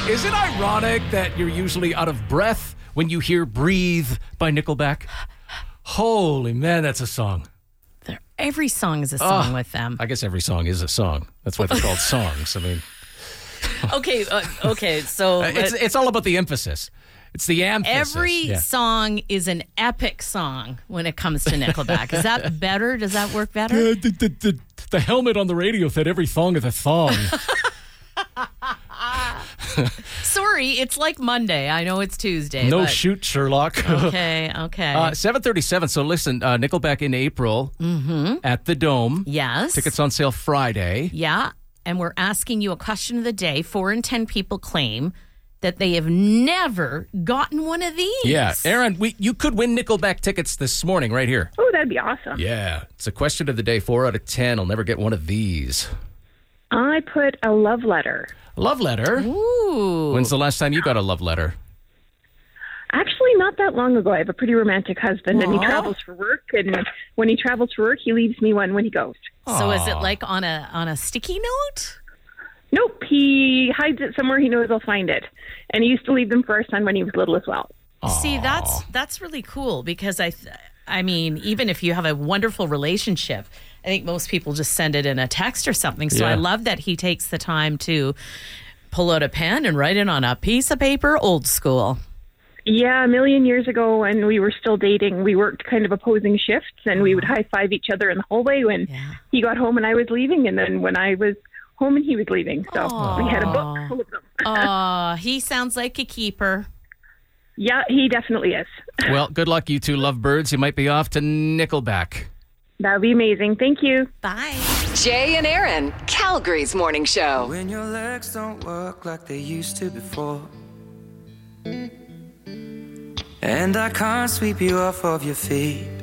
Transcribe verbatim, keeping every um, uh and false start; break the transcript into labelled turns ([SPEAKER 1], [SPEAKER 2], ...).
[SPEAKER 1] Is it ironic that you're usually out of breath when you hear Breathe by Nickelback? Holy man, that's a song.
[SPEAKER 2] They're, every song is a song
[SPEAKER 1] Oh,
[SPEAKER 2] with them.
[SPEAKER 1] I guess every song is a song. That's why they're called songs. I mean,
[SPEAKER 2] Okay, uh, okay, so
[SPEAKER 1] it's
[SPEAKER 2] uh,
[SPEAKER 1] it's all about the emphasis. It's the emphasis.
[SPEAKER 2] every
[SPEAKER 1] Yeah.
[SPEAKER 2] song is an epic song when it comes to Nickelback. Is that better? Does that work better?
[SPEAKER 1] Uh, the, the, the, the helmet on the radio said every thong is a thong.
[SPEAKER 2] Sorry, it's like Monday. I know it's Tuesday.
[SPEAKER 1] No
[SPEAKER 2] but...
[SPEAKER 1] shoot, Sherlock.
[SPEAKER 2] Okay, okay.
[SPEAKER 1] Uh, seven thirty-seven. So listen, uh, Nickelback in April at the Dome.
[SPEAKER 2] yes.
[SPEAKER 1] Tickets on sale Friday.
[SPEAKER 2] Yeah, and we're asking you a question of the day. Four in ten people claim that they have never gotten one of these.
[SPEAKER 1] Yeah, Aaron, we you could win Nickelback tickets this morning right here.
[SPEAKER 3] Oh, that'd be awesome.
[SPEAKER 1] Yeah, it's a question of the day. Four out of ten. I'll never get one of these.
[SPEAKER 3] I put a love letter.
[SPEAKER 1] Love letter.
[SPEAKER 2] Ooh.
[SPEAKER 1] When's the last time you got a love letter?
[SPEAKER 3] Actually, not that long ago. I have a pretty romantic husband, and he
[SPEAKER 2] Aw.
[SPEAKER 3] travels for work. And when he travels for work, he leaves me one when he goes.
[SPEAKER 2] So is it like on a on a sticky note?
[SPEAKER 3] Nope, he hides it somewhere he knows I'll find it. And he used to leave them for our son when he was little as well.
[SPEAKER 2] See, that's that's really cool because I, th- I mean, even if you have a wonderful relationship, I think most people just send it in a text or something. So
[SPEAKER 1] Yeah.
[SPEAKER 2] I love that he takes the time to pull out a pen and write it on a piece of paper, old school.
[SPEAKER 3] Yeah, a million years ago when we were still dating, we worked kind of opposing shifts, and we would high-five each other in the hallway when
[SPEAKER 2] Yeah.
[SPEAKER 3] he got home and I was leaving, and then when I was home and he was leaving. So we had a book full of them.
[SPEAKER 2] Oh, he sounds like a keeper.
[SPEAKER 3] Yeah, he definitely is.
[SPEAKER 1] Well, good luck, you two lovebirds. You might be off to Nickelback.
[SPEAKER 3] That would be amazing. Thank you.
[SPEAKER 2] Bye.
[SPEAKER 4] Jay and Aaron, Calgary's morning show.
[SPEAKER 5] When your legs don't work like they used to before, and I can't sweep you off of your feet,